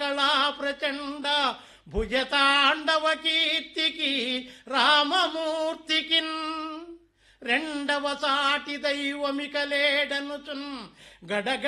కళా ప్రచండ భుజతాండవ కీర్తికి రామమూర్తికిన్ రెండవ సాటి దైవమిక లేడనుచున్ గడగ